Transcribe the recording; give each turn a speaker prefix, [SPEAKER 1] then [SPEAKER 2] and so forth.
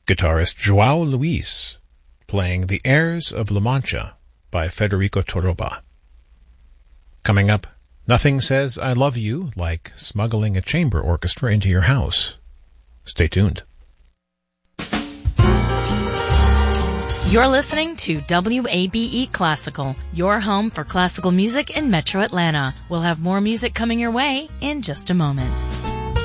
[SPEAKER 1] guitarist João Luis, playing The Airs of La Mancha by Federico Torroba. Coming up, nothing says I love you like smuggling a chamber orchestra into your house. Stay tuned.
[SPEAKER 2] You're listening to WABE Classical, your home for classical music in Metro Atlanta. We'll have more music coming your way in just a moment.